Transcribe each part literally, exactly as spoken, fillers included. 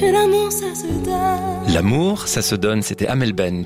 que l'amour ça se donne. L'amour, ça se donne, c'était Amel Bent.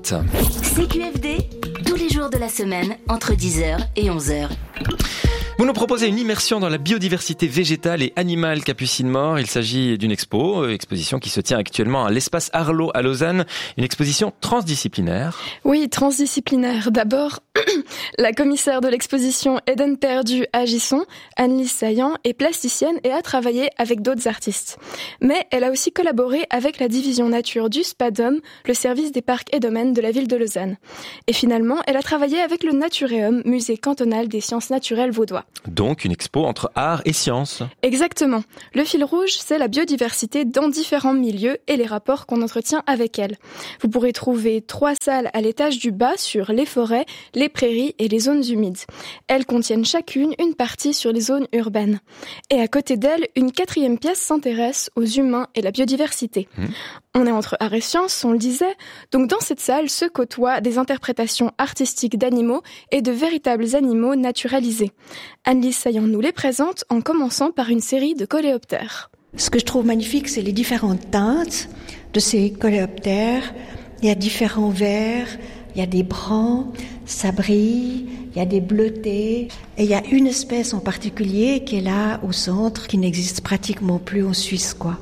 C Q F D, tous les jours de la semaine, entre dix heures et onze heures. Vous nous proposez une immersion dans la biodiversité végétale et animale Capucine Mort. Il s'agit d'une expo, euh, exposition qui se tient actuellement à l'espace Arlot à Lausanne, une exposition transdisciplinaire. Oui, transdisciplinaire. D'abord, la commissaire de l'exposition Eden Perdu à Gisson, Annelise Saillant, est plasticienne et a travaillé avec d'autres artistes. Mais elle a aussi collaboré avec la division nature du SPADOM, le service des parcs et domaines de la ville de Lausanne. Et finalement, elle a travaillé avec le Naturéum, musée cantonal des sciences naturelles vaudois. Donc une expo entre art et science. Exactement. Le fil rouge, c'est la biodiversité dans différents milieux et les rapports qu'on entretient avec elle. Vous pourrez trouver trois salles à l'étage du bas sur les forêts, les prairies et les zones humides. Elles contiennent chacune une partie sur les zones urbaines. Et à côté d'elles, une quatrième pièce s'intéresse aux humains et la biodiversité. Mmh. On est entre art et science, on le disait. Donc dans cette salle se côtoient des interprétations artistiques d'animaux et de véritables animaux naturalisés. Annelise Saillant nous les présente en commençant par une série de coléoptères. Ce que je trouve magnifique, c'est les différentes teintes de ces coléoptères. Il y a différents verts, il y a des bruns, ça brille, il y a des bleutés. Et il y a une espèce en particulier qui est là au centre, qui n'existe pratiquement plus en Suisse, quoi.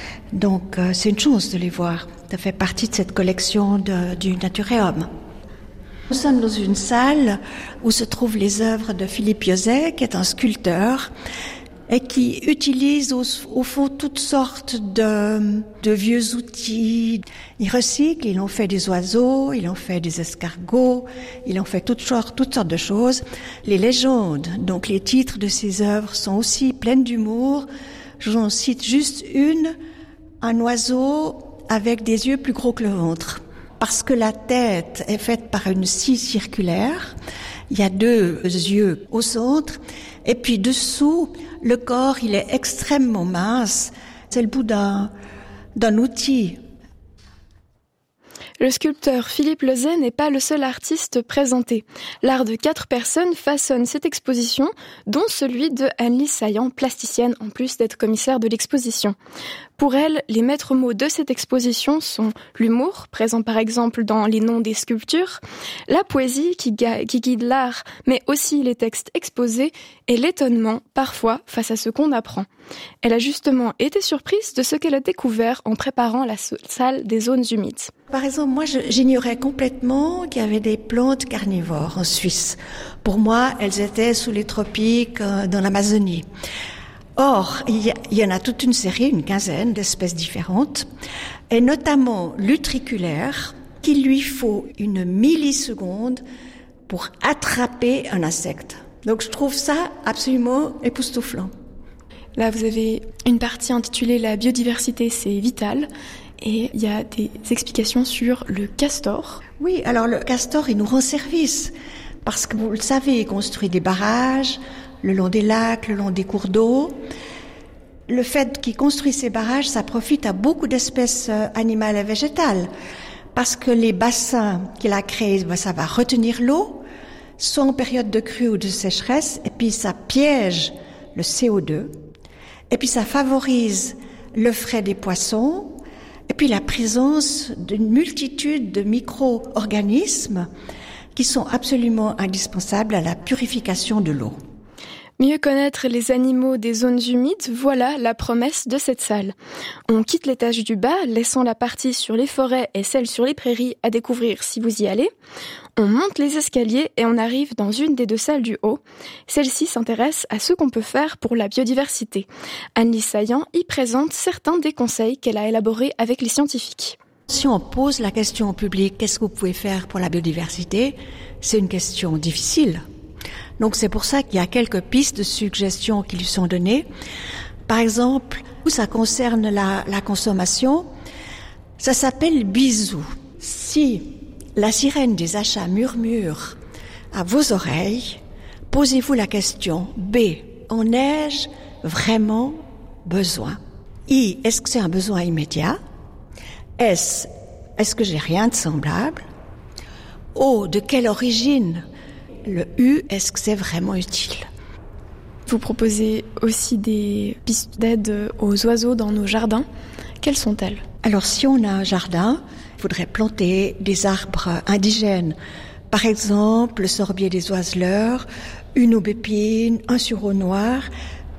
Donc euh, c'est une chance de les voir. Ça fait partie de cette collection de, du Naturéum. Nous sommes dans une salle où se trouvent les œuvres de Philippe José, qui est un sculpteur et qui utilise au, au fond toutes sortes de, de vieux outils. Il recycle, il en fait des oiseaux, il en fait des escargots, il en fait toutes sortes, toutes sortes de choses. Les légendes, donc les titres de ces œuvres, sont aussi pleines d'humour. J'en cite juste une. Un oiseau avec des yeux plus gros que le ventre. Parce que la tête est faite par une scie circulaire, il y a deux yeux au centre, et puis dessous, le corps, il est extrêmement mince. C'est le bout d'un, d'un outil. Le sculpteur Philippe Lezay n'est pas le seul artiste présenté. L'art de quatre personnes façonne cette exposition, dont celui de Annelise Saillant, plasticienne en plus d'être commissaire de l'exposition. Pour elle, les maîtres mots de cette exposition sont l'humour, présent par exemple dans les noms des sculptures, la poésie qui, ga- qui guide l'art, mais aussi les textes exposés, et l'étonnement, parfois, face à ce qu'on apprend. Elle a justement été surprise de ce qu'elle a découvert en préparant la salle des zones humides. Par exemple, moi, je, j'ignorais complètement qu'il y avait des plantes carnivores en Suisse. Pour moi, elles étaient sous les tropiques, euh, dans l'Amazonie. Or, il y, a, il y en a toute une série, une quinzaine d'espèces différentes, et notamment l'utriculaire, qu'il lui faut une milliseconde pour attraper un insecte. Donc, je trouve ça absolument époustouflant. Là, vous avez une partie intitulée « La biodiversité, c'est vital ». Et il y a des explications sur le castor. Oui, alors le castor, il nous rend service. Parce que vous le savez, il construit des barrages le long des lacs, le long des cours d'eau. Le fait qu'il construit ces barrages, ça profite à beaucoup d'espèces animales et végétales. Parce que les bassins qu'il a créés, ben, ça va retenir l'eau, soit en période de crue ou de sécheresse, et puis ça piège le C O deux, et puis ça favorise le frai des poissons, et puis la présence d'une multitude de micro-organismes qui sont absolument indispensables à la purification de l'eau. Mieux connaître les animaux des zones humides, voilà la promesse de cette salle. On quitte l'étage du bas, laissant la partie sur les forêts et celle sur les prairies à découvrir si vous y allez. On monte les escaliers et on arrive dans une des deux salles du haut. Celle-ci s'intéresse à ce qu'on peut faire pour la biodiversité. Annelise Saillant y présente certains des conseils qu'elle a élaborés avec les scientifiques. Si on pose la question au public, qu'est-ce que vous pouvez faire pour la biodiversité? C'est une question difficile. Donc c'est pour ça qu'il y a quelques pistes de suggestions qui lui sont données. Par exemple, ça concerne la, la consommation. Ça s'appelle bisou. Si la sirène des achats murmure à vos oreilles, posez-vous la question B. En ai-je vraiment besoin? I. Est-ce que c'est un besoin immédiat? S. Est-ce que j'ai rien de semblable? O. De quelle origine? Le U. Est-ce que c'est vraiment utile? Vous proposez aussi des pistes d'aide aux oiseaux dans nos jardins. Quelles sont-elles ? Alors, si on a un jardin, il faudrait planter des arbres indigènes. Par exemple, le sorbier des oiseleurs, une aubépine, un sureau noir. Pourquoi ?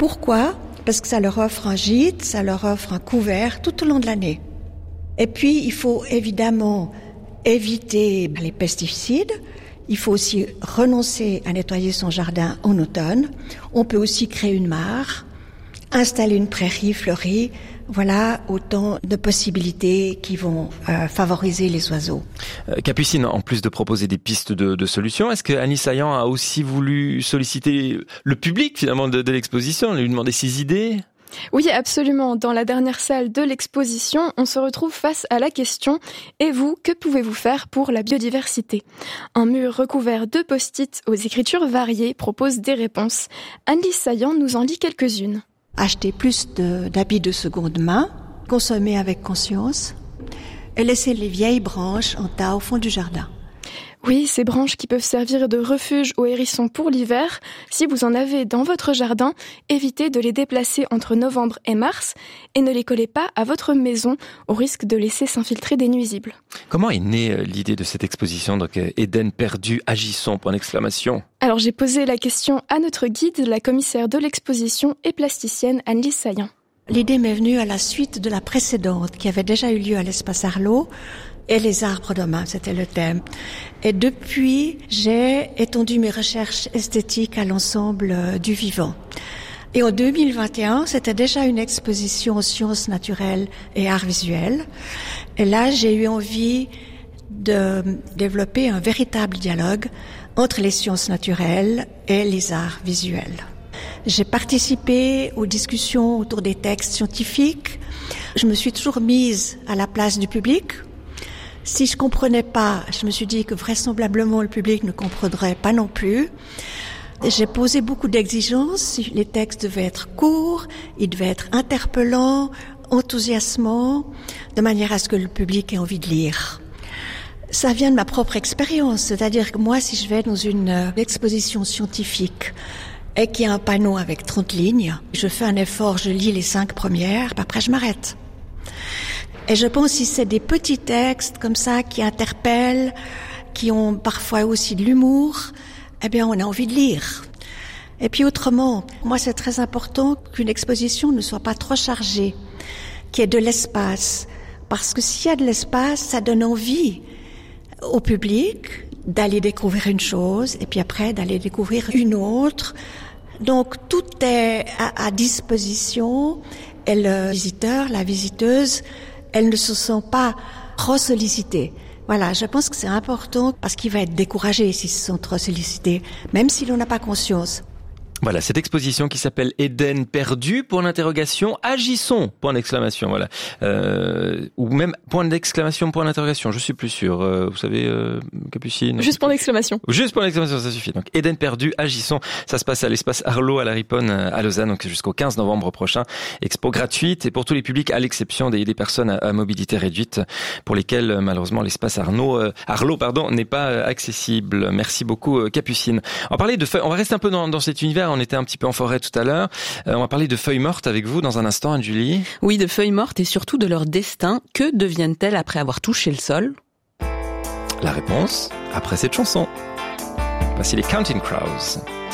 Parce que ça leur offre un gîte, ça leur offre un couvert tout au long de l'année. Et puis, il faut évidemment éviter les pesticides. Il faut aussi renoncer à nettoyer son jardin en automne. On peut aussi créer une mare, installer une prairie fleurie. Voilà autant de possibilités qui vont euh, favoriser les oiseaux. Euh, Capucine, en plus de proposer des pistes de, de solutions, est-ce que Annie Saillant a aussi voulu solliciter le public finalement de, de l'exposition, lui demander ses idées ? Oui, absolument. Dans la dernière salle de l'exposition, on se retrouve face à la question « Et vous, que pouvez-vous faire pour la biodiversité ?» Un mur recouvert de post-it aux écritures variées propose des réponses. Annie Saillant nous en lit quelques-unes. Acheter plus de, d'habits de seconde main, consommer avec conscience et laisser les vieilles branches en tas au fond du jardin. Oui, ces branches qui peuvent servir de refuge aux hérissons pour l'hiver. Si vous en avez dans votre jardin, évitez de les déplacer entre novembre et mars et ne les collez pas à votre maison au risque de laisser s'infiltrer des nuisibles. Comment est née l'idée de cette exposition, donc Éden perdu, agissons, point d'exclamation ? Alors j'ai posé la question à notre guide, la commissaire de l'exposition et plasticienne Anne-Lise Saillant. L'idée m'est venue à la suite de la précédente qui avait déjà eu lieu à l'Espace Arlot. Et les arbres demain, c'était le thème. Et depuis, j'ai étendu mes recherches esthétiques à l'ensemble du vivant. Et en deux mille vingt et un, c'était déjà une exposition aux sciences naturelles et arts visuels. Et là, j'ai eu envie de développer un véritable dialogue entre les sciences naturelles et les arts visuels. J'ai participé aux discussions autour des textes scientifiques. Je me suis toujours mise à la place du public. Si je comprenais pas, je me suis dit que vraisemblablement le public ne comprendrait pas non plus. J'ai posé beaucoup d'exigences. Les textes devaient être courts, ils devaient être interpellants, enthousiasmants, de manière à ce que le public ait envie de lire. Ça vient de ma propre expérience, c'est-à-dire que moi, si je vais dans une exposition scientifique et qu'il y a un panneau avec trente lignes, je fais un effort, je lis les cinq premières, puis après je m'arrête. Et je pense que si c'est des petits textes comme ça qui interpellent, qui ont parfois aussi de l'humour, eh bien on a envie de lire. Et puis autrement, moi c'est très important qu'une exposition ne soit pas trop chargée, qu'il y ait de l'espace. Parce que s'il y a de l'espace, ça donne envie au public d'aller découvrir une chose et puis après d'aller découvrir une autre. Donc tout est à, à disposition et le visiteur, la visiteuse, elle ne se sent pas trop sollicitée. Voilà, je pense que c'est important parce qu'il va être découragé s'ils se sont trop sollicités, même s'il n'en a pas conscience. Voilà, cette exposition qui s'appelle Éden perdu, point d'interrogation, agissons, point d'exclamation, voilà. Euh, ou même point d'exclamation, point d'interrogation, je suis plus sûr. Euh, vous savez, euh, Capucine. Juste point d'exclamation. Juste point d'exclamation, ça suffit. Donc, Éden perdu, agissons. Ça se passe à l'espace Arlot à la Riponne à Lausanne, donc jusqu'au quinze novembre prochain. Expo gratuite et pour tous les publics, à l'exception des, des personnes à, à mobilité réduite, pour lesquelles, malheureusement, l'espace Arnaud, euh, Arlot, pardon, n'est pas accessible. Merci beaucoup, Capucine. On va parler de feuilles, on va rester un peu dans, dans cet univers. On était un petit peu en forêt tout à l'heure. Euh, on va parler de feuilles mortes avec vous dans un instant, Anne-Julie. Oui, de feuilles mortes et surtout de leur destin. Que deviennent-elles après avoir touché le sol ? La réponse après cette chanson. Voici les Counting Crows.